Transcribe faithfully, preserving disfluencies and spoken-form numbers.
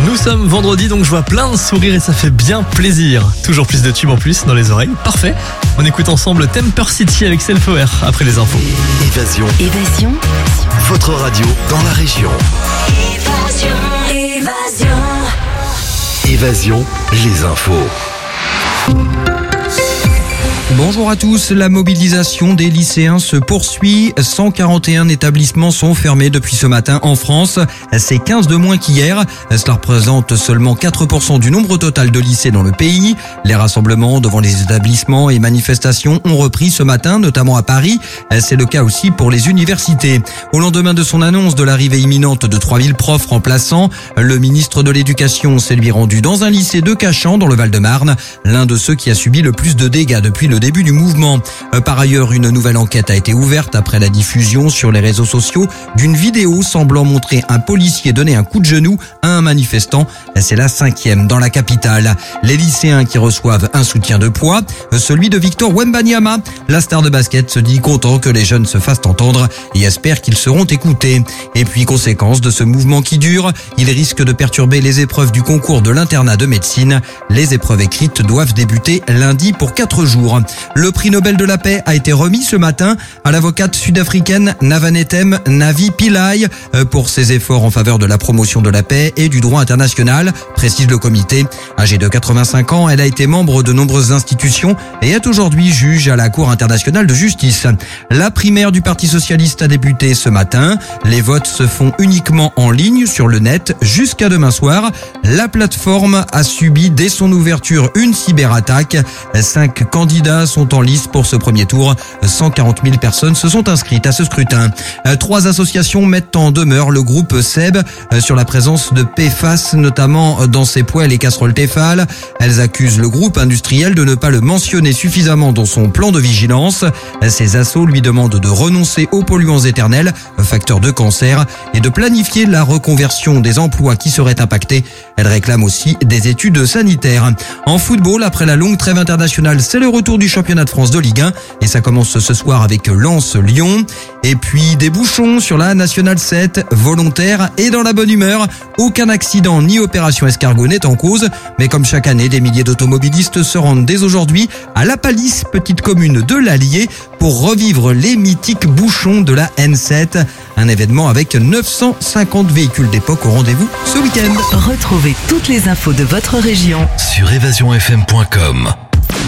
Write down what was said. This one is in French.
Nous sommes vendredi, donc je vois plein de sourires et ça fait bien plaisir. Toujours plus de tubes en plus dans les oreilles. Parfait. On écoute ensemble Temper City avec Self-Aware après les infos. Évasion. Évasion. Votre radio dans la région. Évasion. Évasion. Évasion, les infos. Bonjour à tous, la mobilisation des lycéens se poursuit. cent quarante et un établissements sont fermés depuis ce matin en France. C'est quinze de moins qu'hier. Cela représente seulement quatre pour cent du nombre total de lycées dans le pays. Les rassemblements devant les établissements et manifestations ont repris ce matin, notamment à Paris. C'est le cas aussi pour les universités. Au lendemain de son annonce de l'arrivée imminente de trois mille profs remplaçants, le ministre de l'Éducation s'est lui rendu dans un lycée de Cachan dans le Val-de-Marne, l'un de ceux qui a subi le plus de dégâts depuis le début du mouvement. Par ailleurs, une nouvelle enquête a été ouverte après la diffusion sur les réseaux sociaux d'une vidéo semblant montrer un policier donner un coup de genou à un manifestant. C'est la cinquième dans la capitale. Les lycéens qui reçoivent un soutien de poids, celui de Victor Wembanyama. La star de basket se dit content que les jeunes se fassent entendre et espère qu'ils seront écoutés. Et puis, conséquence de ce mouvement qui dure, il risque de perturber les épreuves du concours de l'internat de médecine. Les épreuves écrites doivent débuter lundi pour quatre jours. Le prix Nobel de la paix a été remis ce matin à l'avocate sud-africaine Navanetem Navi Pillay pour ses efforts en faveur de la promotion de la paix et du droit international, précise le comité. Âgée de quatre-vingt-cinq ans, elle a été membre de nombreuses institutions et est aujourd'hui juge à la Cour internationale de justice. La primaire du Parti socialiste a débuté ce matin. Les votes se font uniquement en ligne sur le net jusqu'à demain soir. La plateforme a subi dès son ouverture une cyberattaque. Cinq candidats sont en lice pour ce premier tour. cent quarante mille personnes se sont inscrites à ce scrutin. Trois associations mettent en demeure le groupe S E B sur la présence de P F A S, notamment dans ses poêles et casseroles Tefal. Elles accusent le groupe industriel de ne pas le mentionner suffisamment dans son plan de vigilance. Ces assos lui demandent de renoncer aux polluants éternels, facteurs de cancer, et de planifier la reconversion des emplois qui seraient impactés. Elles réclament aussi des études sanitaires. En football, après la longue trêve internationale, c'est le retour du championnat de France de Ligue un et ça commence ce soir avec Lens-Lyon. Et puis des bouchons sur la Nationale sept, volontaires et dans la bonne humeur. Aucun accident ni opération escargot n'est en cause, mais comme chaque année, des milliers d'automobilistes se rendent dès aujourd'hui à La Palisse, petite commune de l'Allier, pour revivre les mythiques bouchons de la N sept. Un événement avec neuf cent cinquante véhicules d'époque au rendez-vous ce week-end. Retrouvez toutes les infos de votre région Sur évasion f m point com.